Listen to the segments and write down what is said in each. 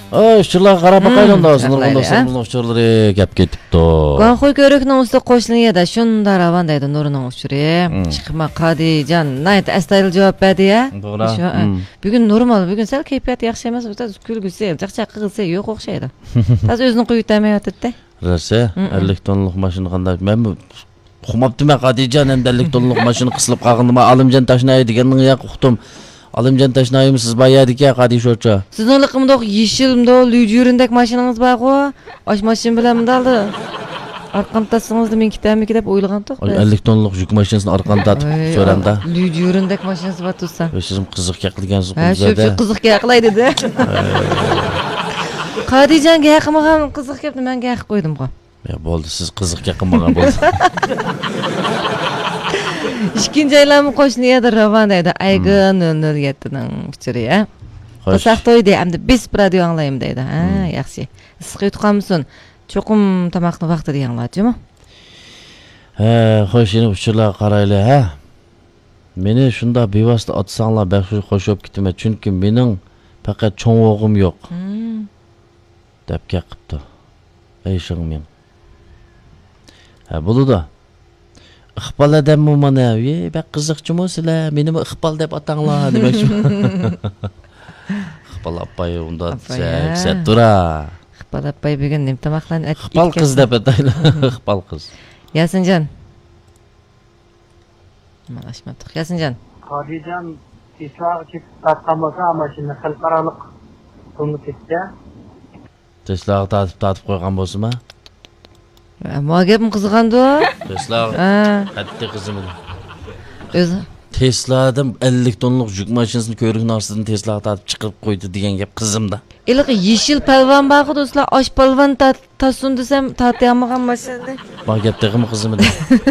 Şurlar qarab baqayın da nurg'undoq uçurları gap ketibdi. Ganxoy ko'rikning usti qo'shniyada shunda ravan deydi nurining uchuri. Chiqma Qadijan, nayt astoydil javob berdi ya. To'g'ri. Bugun normal, bugun sal kayfiyat yaxshi emas, o'ta kulgusi, chaqchaq qilsa yo'q o'xshaydi. Hozir o'zini qo'yib ta'mayotdi. Rasa 50 tonlik mashina qanday? Men uqmabdim Qadijan ham 50 tonlik mashina qisilib qolgandimi? Alimjon Tashnay deganning yo'q uqdim. Alimjon Tashnaymi siz bayadika Qadishocha. Sizning liqimdoq yeshilmdo lyujurindek mashinangiz bor-ku. Osh mashin bilan mundaldi. Arqam tasingizda men kitamiki deb o'ylagan to'q. 50 tonlik yuk mashinasini arqam tatib so'ramda. Lyujurindek mashinasi bor tursa. Siz qiziqga qilgansiz qo'zada. Ha, shu qiziqga qilay dedi. Qadijanga qilmagan qiziq gapni menga qilib qo'ydim-ku. Ya bo'ldi, siz qiziqga qilmagan bo'ldi. İkinci aylamı qo'shniyadir ravan deydi. Aygın 007ning pichiri ya. Qasaqtoy dey, hamda 5 radio anglayım deydi. Ha, yaxshi. Issiq yutqanmisin. Cho'qim tamoqni vaqtida anglatdimi? Ha, xo'sh, yana pichirlar qarayli, ha. Meni shunda bevosita atsanglar baxshi qo'shib ketma, chunki mening faqat cho'ng o'g'im yo'q. Deb qilibdi. Ayshing men. Ha, bo'ldi. İqbal edemmi mana? Bak qiziqchimi sizlar? Meni iqbal deb atanglar demoqchi. Iqbal appay unda saksa tura. Iqbal appay bugun nim tamoqlarni aytib. Iqbal qiz deb ataylar. Iqbal qiz. Yasinjon. Malashmadik. Yasinjon. Qadijan isloq chip tatqamasa mashina xalqaroliq ko'mitetiga. Tesla'ga tatib qo'ygan bo'lsa-mi? Muagabim qiziqandi. Tesla. Qatti qizim. O'zi Tesla'dan 50 tonlik yuk mashinasini ko'rikning ostidan Tesla'ga tatib chiqarib qo'ydi degan gap qizimda. Iliq yeshil palvon baqi do'stlar, osh palvon tasun desam tatayamagan mashina. Bu gap tegimi qizimda.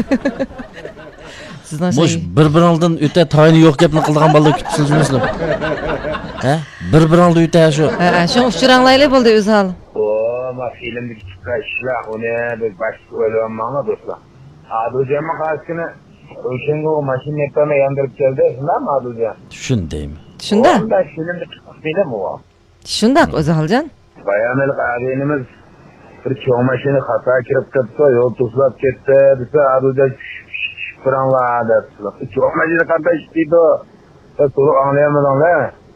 Sizdan Mo'sh bir-biringizdan o'ta tayini yo'q gapni qilgan bolalar kutibsizmi? Ha? Bir-biringizdan o'ta shu. Ha, shu uchranglayli bo'ldi o'zi hal. Ma filmdeki çıkışlar onu bir başka öyle dostlar. Aducam'a karşısına Öşengi o maşin yaptığına yandırıp geldi. Şundan mı Aducam? Shundaymi? Shunda? Onda filmde film o. Shundaq o'zi haljan. Bayanlık ağabeyimiz bir çoğu maşini hata kirip kapsa yol tuslap gitti. Bize Aducam şıkıranlar dersiler. Çoğu maşini kardeş dedi o. Solu anlayamadan la.